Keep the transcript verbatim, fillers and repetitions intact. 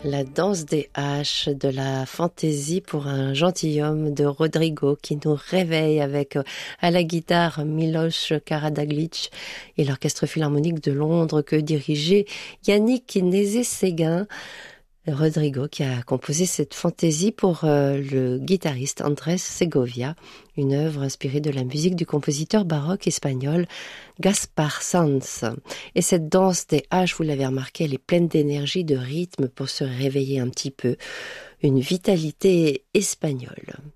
La danse des haches, de la fantaisie pour un gentilhomme de Rodrigo qui nous réveille avec à la guitare Miloš Karađagić et l'Orchestre Philharmonique de Londres que dirigeait Yannick Nézet-Séguin. Rodrigo qui a composé cette fantaisie pour euh, le guitariste Andrés Segovia, une œuvre inspirée de la musique du compositeur baroque espagnol Gaspar Sanz. Et cette danse des haches, vous l'avez remarqué, elle est pleine d'énergie, de rythme pour se réveiller un petit peu, une vitalité espagnole.